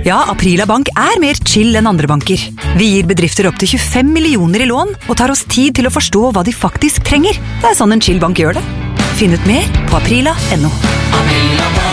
Ja, Aprila Bank mer chill enn andre banker. Vi gir bedrifter opp til 25 millioner i lån, og tar oss tid til å forstå hva de faktisk trenger. Det sånn en chill bank gjør det. Finn ut mer på aprila.no.